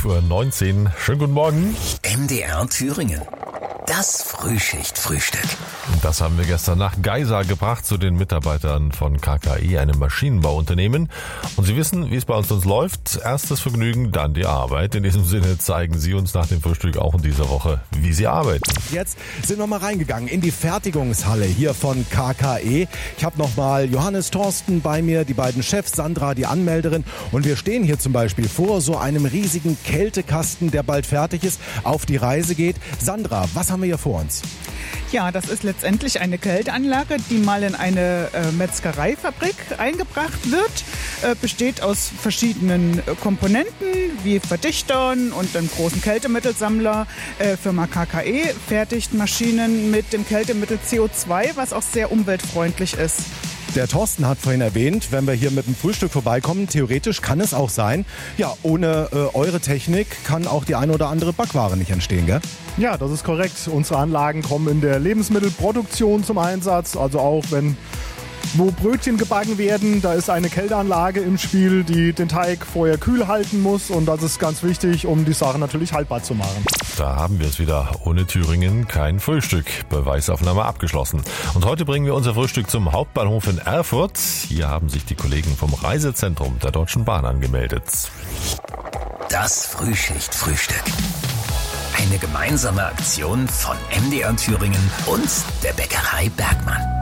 11:19 Uhr. Schönen guten Morgen. MDR Thüringen. Das Frühschichtfrühstück. Das haben wir gestern nach Geisa gebracht zu den Mitarbeitern von KKE, einem Maschinenbauunternehmen. Und Sie wissen, wie es bei uns läuft. Erst das Vergnügen, dann die Arbeit. In diesem Sinne zeigen Sie uns nach dem Frühstück auch in dieser Woche, wie Sie arbeiten. Jetzt sind wir mal reingegangen in die Fertigungshalle hier von KKE. Ich habe nochmal Johannes, Thorsten bei mir, die beiden Chefs, Sandra, die Anmelderin. Und wir stehen hier zum Beispiel vor so einem riesigen Kältekasten, der bald fertig ist, auf die Reise geht. Sandra, was haben wir hier vor uns? Ja, das ist letztendlich eine Kälteanlage, die mal in eine Metzgereifabrik eingebracht wird. Besteht aus verschiedenen Komponenten wie Verdichtern und einem großen Kältemittelsammler. Firma KKE fertigt Maschinen mit dem Kältemittel CO2, was auch sehr umweltfreundlich ist. Der Thorsten hat vorhin erwähnt, wenn wir hier mit dem Frühstück vorbeikommen, theoretisch kann es auch sein, ja, ohne eure Technik kann auch die eine oder andere Backware nicht entstehen, gell? Ja, das ist korrekt. Unsere Anlagen kommen in der Lebensmittelproduktion zum Einsatz, also auch wo Brötchen gebacken werden, da ist eine Kälteanlage im Spiel, die den Teig vorher kühl halten muss, und das ist ganz wichtig, um die Sache natürlich haltbar zu machen. Da haben wir es wieder. Ohne Thüringen kein Frühstück. Beweisaufnahme abgeschlossen. Und heute bringen wir unser Frühstück zum Hauptbahnhof in Erfurt. Hier haben sich die Kollegen vom Reisezentrum der Deutschen Bahn angemeldet. Das Frühschichtfrühstück. Eine gemeinsame Aktion von MDR Thüringen und der Bäckerei Bergmann.